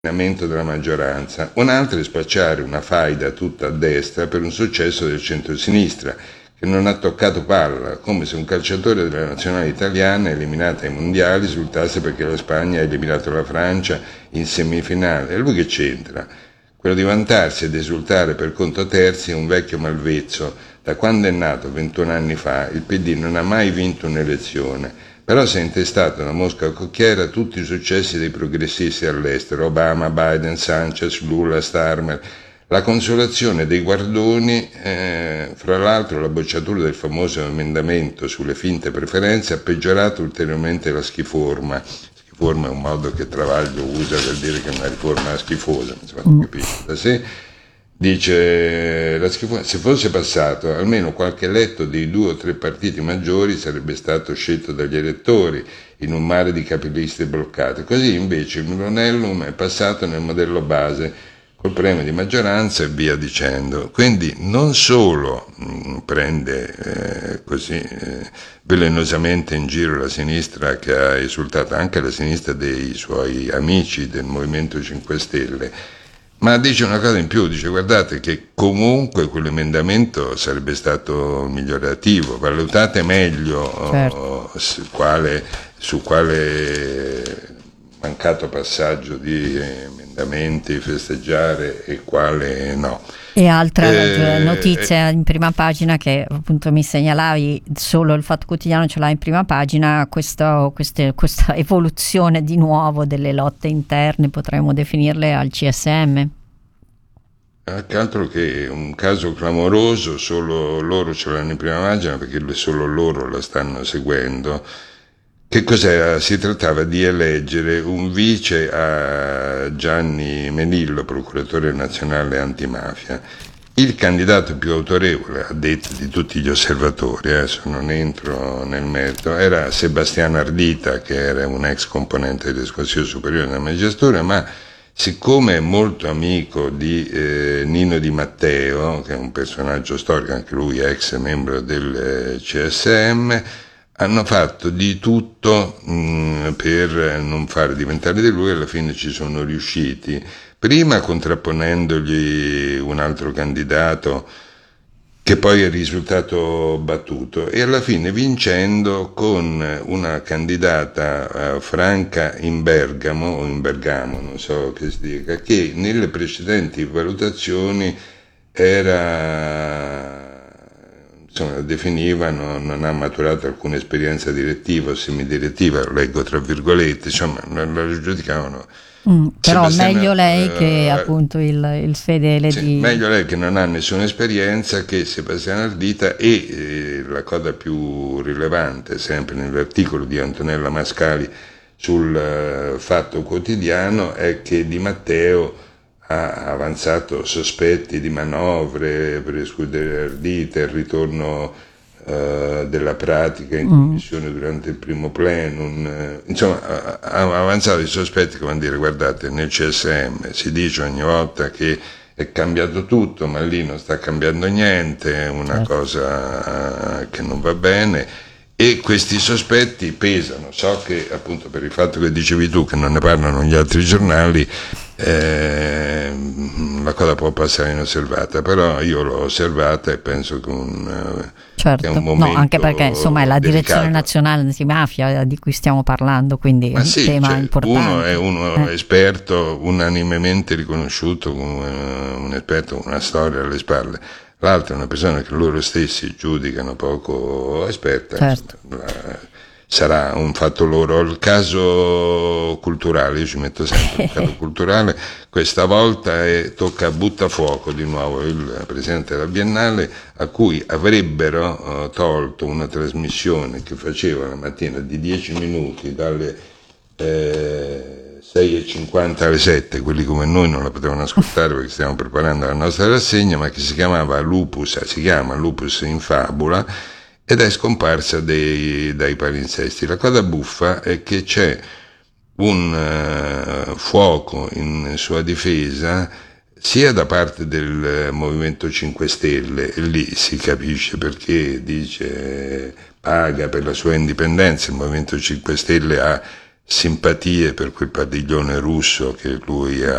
della maggioranza, un'altra è spacciare una faida tutta a destra per un successo del centrosinistra, che non ha toccato palla, come se un calciatore della nazionale italiana eliminata ai mondiali risultasse perché la Spagna ha eliminato la Francia in semifinale. E lui che c'entra? Quello di vantarsi ed esultare per conto terzi è un vecchio malvezzo. Da quando è nato 21 anni fa, il PD non ha mai vinto un'elezione. Però si è intestato da Mosca cocchiera tutti i successi dei progressisti all'estero, Obama, Biden, Sanchez, Lula, Starmer. La consolazione dei guardoni, fra l'altro la bocciatura del famoso emendamento sulle finte preferenze ha peggiorato ulteriormente la schiforma. Schiforma è un modo che Travaglio usa per dire che una riforma è schifosa, non capisce da sé. Dice, se fosse passato, almeno qualche eletto dei 2 o 3 partiti maggiori sarebbe stato scelto dagli elettori in un mare di capiliste bloccate. Così invece il Mironellum è passato nel modello base, col premio di maggioranza e via dicendo. Quindi non solo prende velenosamente in giro la sinistra che ha esultato, anche la sinistra dei suoi amici del Movimento 5 Stelle, ma dice una cosa in più, dice guardate che comunque quell'emendamento sarebbe stato migliorativo, valutate meglio su quale mancato passaggio di emendamenti festeggiare e quale no. E altra notizia in prima pagina che appunto mi segnalavi, solo il Fatto Quotidiano ce l'ha in prima pagina, questa evoluzione di nuovo delle lotte interne, potremmo definirle, al CSM. Che altro che un caso clamoroso, solo loro ce l'hanno in prima pagina perché solo loro la stanno seguendo. Che cos'era? Si trattava di eleggere un vice a Gianni Menillo, procuratore nazionale antimafia. Il candidato più autorevole, a detta di tutti gli osservatori, adesso non entro nel merito, era Sebastiano Ardita, che era un ex componente del Consiglio Superiore della Magistratura, ma siccome è molto amico di Nino Di Matteo, che è un personaggio storico, anche lui ex membro del CSM, hanno fatto di tutto per non far diventare di lui, e alla fine ci sono riusciti, prima contrapponendogli un altro candidato che poi è risultato battuto, e alla fine vincendo con una candidata Franca in Bergamo, o in Bergamo, non so che si dica, che nelle precedenti valutazioni definivano, non ha maturato alcuna esperienza direttiva o semidirettiva, leggo tra virgolette, insomma, la giudicavano. Però meglio lei che appunto il fedele sì, meglio lei che non ha nessuna esperienza che Sebastiano Ardita, e la cosa più rilevante, sempre nell'articolo di Antonella Mascali sul Fatto Quotidiano, è che Di Matteo ha avanzato sospetti di manovre per escludere Ardita, il ritorno della pratica in commissione durante il primo plenum, insomma ha avanzato i sospetti, come dire, guardate, nel CSM si dice ogni volta che è cambiato tutto, ma lì non sta cambiando niente, è una cosa che non va bene, e questi sospetti pesano. So che appunto per il fatto che dicevi tu che non ne parlano gli altri giornali, la cosa può passare inosservata, però io l'ho osservata e penso che certo, è un momento anche perché insomma è la delicato. Direzione Nazionale Antimafia di cui stiamo parlando, quindi è un tema importante. Uno è esperto, unanimemente riconosciuto come un esperto con una storia alle spalle, l'altro è una persona che loro stessi giudicano poco esperta, certo. Sarà un fatto loro. Il caso culturale, io ci metto sempre il caso culturale, questa volta tocca a Buttafuoco di nuovo, il presidente della Biennale, a cui avrebbero tolto una trasmissione che faceva la mattina di 10 minuti dalle 6:50 alle 7, quelli come noi non la potevano ascoltare perché stiamo preparando la nostra rassegna, ma che si chiama Lupus in Fabula, ed è scomparsa dai palinsesti. La cosa buffa è che c'è un fuoco in sua difesa sia da parte del Movimento 5 Stelle, e lì si capisce perché, dice paga per la sua indipendenza, il Movimento 5 Stelle ha simpatie per quel padiglione russo che lui ha